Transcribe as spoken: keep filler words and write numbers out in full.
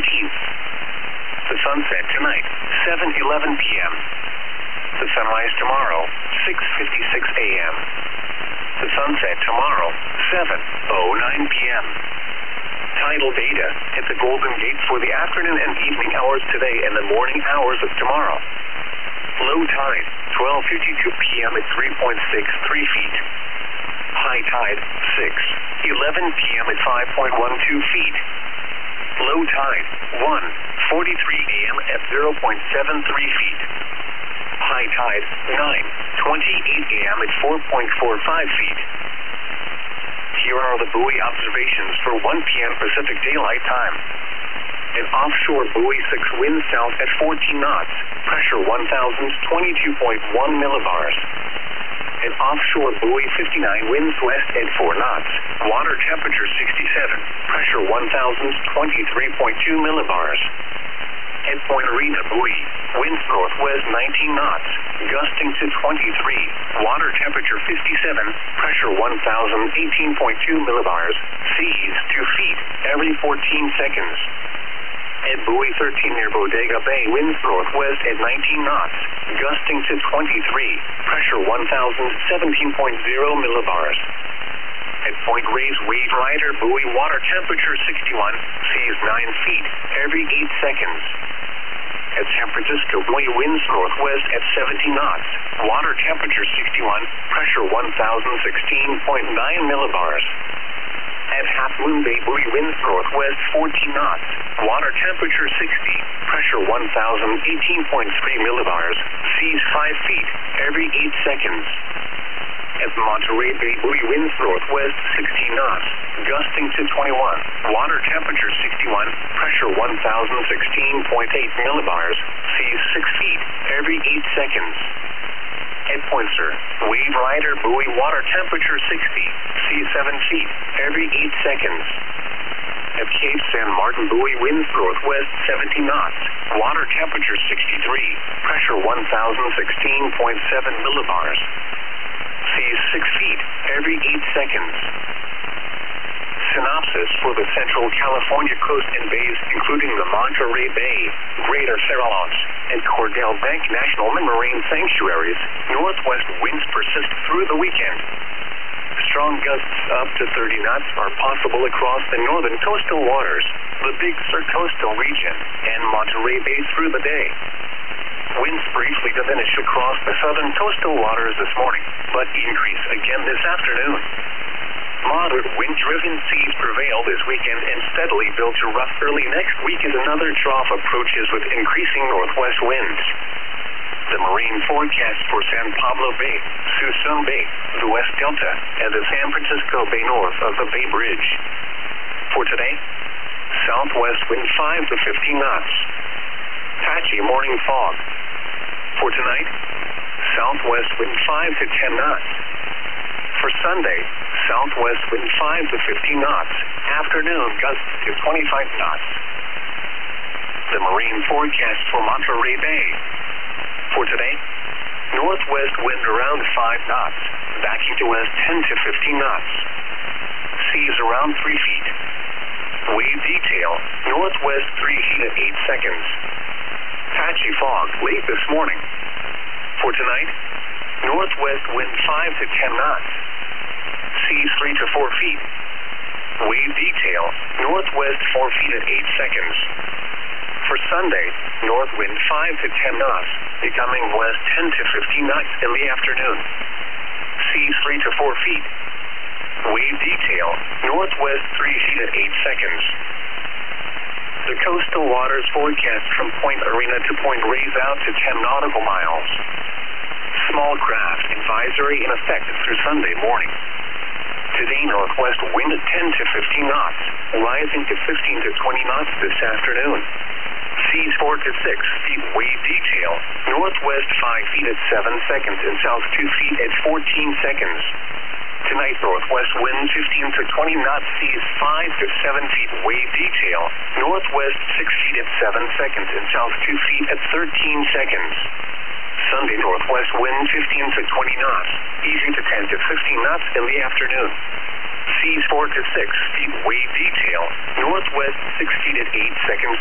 seventeenth. The sunset tonight, seven eleven p m The sunrise tomorrow, six fifty-six a m The sunset tomorrow, seven oh nine p m Tidal data at the Golden Gate for the afternoon and evening hours today and the morning hours of tomorrow. Low tide, twelve fifty-two p m at three point six three feet. High tide, six eleven p m at five point one two feet. Low tide, one forty-three a m at zero point seven three feet. High tide, nine twenty-eight a m at four point four five feet. Here are the buoy observations for one p m Pacific Daylight Time. An offshore buoy six wind south at fourteen knots, pressure one thousand twenty-two point one millibars. An offshore buoy fifty-nine winds west at four knots, water temperature sixty-seven, pressure one thousand twenty-three point two millibars. At Point Arena buoy, winds northwest nineteen knots, gusting to twenty-three, water temperature fifty-seven, pressure one thousand eighteen point two millibars, seas two feet every fourteen seconds. At buoy thirteen near Bodega Bay, winds northwest at nineteen knots, gusting to twenty-three, pressure one thousand seventeen point zero millibars. At Point Reyes Wade Rider buoy, water temperature sixty-one, seas nine feet every eight seconds. At San Francisco buoy, winds northwest at seventy knots, water temperature sixty-one, pressure one thousand sixteen point nine millibars. At Half Moon Bay buoy, winds northwest fourteen knots, water temperature sixty, pressure one thousand eighteen point three millibars, seas five feet every eight seconds. At Monterey Bay buoy, winds northwest sixteen knots, gusting to twenty-one, water temperature sixty-one, pressure one thousand sixteen point eight millibars, seas six feet every eight seconds. At Point Sur, Wade Rider buoy, water temperature sixty, seas seven feet every eight seconds. At Cape San Martin buoy, winds northwest seventy knots, water temperature sixty-three, pressure one thousand sixteen point seven millibars. Seas six feet every eight seconds. Synopsis for the Central California coast and bays, including the Monterey Bay, Greater Farallones, and Cordell Bank National Marine Sanctuaries, northwest winds persist through the weekend. Strong gusts up to thirty knots are possible across the northern coastal waters, the Big Sur coastal region, and Monterey Bay through the day. Winds briefly diminish across the southern coastal waters this morning, but increase again this afternoon. Moderate wind-driven seas prevail this weekend and steadily build to rough early next week as another trough approaches with increasing northwest winds. The marine forecast for San Pablo Bay, Suisun Bay, the West Delta, and the San Francisco Bay north of the Bay Bridge. For today, southwest wind five to fifteen knots. Patchy morning fog. For tonight, southwest wind five to ten knots. For Sunday, southwest wind five to fifteen knots. Afternoon gusts to twenty-five knots. The marine forecast for Monterey Bay. For today, northwest wind around five knots, backing to west ten to fifteen knots. Seas around three feet. Wave detail, northwest three feet at eight seconds. Patchy fog late this morning. For tonight, northwest wind five to ten knots. Seas three to four feet. Wave detail, northwest four feet at eight seconds. For Sunday, north wind five to ten knots, becoming west ten to fifteen knots in the afternoon. Seas three to four feet. Wave detail, northwest three feet at eight seconds. The coastal waters forecast from Point Arena to Point Reyes out to ten nautical miles. Small craft advisory in effect through Sunday morning. Today, northwest wind at ten to fifteen knots, rising to fifteen to twenty knots this afternoon. Seas four to six feet wave detail, northwest five feet at seven seconds and south two feet at fourteen seconds. Tonight, northwest wind fifteen to twenty knots, seas five to seven feet wave detail, northwest six feet at seven seconds and south two feet at thirteen seconds. Sunday, northwest wind fifteen to twenty knots, easing to ten to fifteen knots in the afternoon. Seas four to six feet wave detail, northwest six feet at eight seconds